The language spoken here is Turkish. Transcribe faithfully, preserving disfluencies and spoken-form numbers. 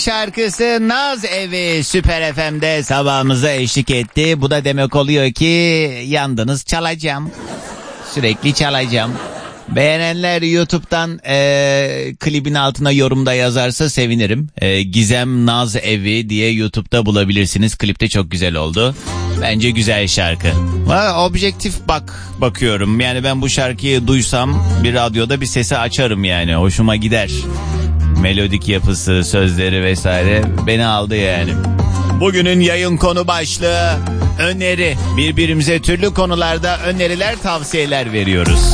Şarkısı Naz Evi Süper F M'de sabahımıza eşlik etti. Bu da demek oluyor ki yandınız, çalacağım. Sürekli çalacağım. Beğenenler YouTube'dan e, klibin altına yorumda yazarsa sevinirim. E, Gizem Naz Evi diye YouTube'da bulabilirsiniz. Klipte çok güzel oldu. Bence güzel şarkı. Ha, objektif bak bakıyorum. Yani ben bu şarkıyı duysam bir radyoda bir sesi açarım yani. Hoşuma gider. Melodik yapısı, sözleri vesaire beni aldı yani. Bugünün yayın konu başlığı öneri. Birbirimize türlü konularda öneriler, tavsiyeler veriyoruz.